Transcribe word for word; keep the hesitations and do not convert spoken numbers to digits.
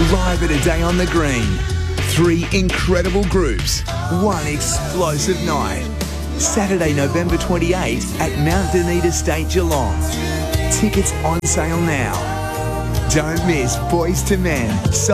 live at A Day on the Green. Three incredible groups, one explosive night. Saturday, November twenty-eighth at Mount Dunedin Estate, Geelong. Tickets on sale now. Don't miss Boys to Men.